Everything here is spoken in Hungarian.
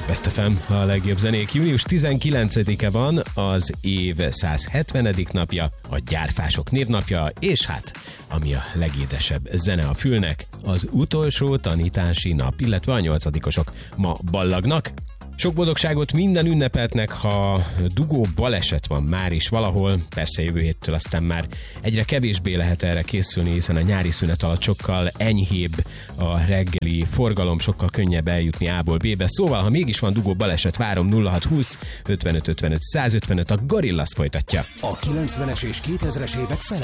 Best FM, a legjobb zenék. Június 19-e van, az év 170. napja, a gyárfások névnapja, és hát, ami a legédesebb zene a fülnek, az utolsó tanítási nap, illetve a 8-osok ma ballagnak. Sok boldogságot minden ünnepeltnek, ha dugó baleset van már is valahol, persze jövő héttől aztán már egyre kevésbé lehet erre készülni, hiszen a nyári szünet alatt sokkal enyhébb a reggeli forgalom, sokkal könnyebb eljutni A-ból B-be. Szóval, ha mégis van dugó baleset, várom 0620 55 55 155, a Gorillaz folytatja. A 90-es és 2000-es évek fele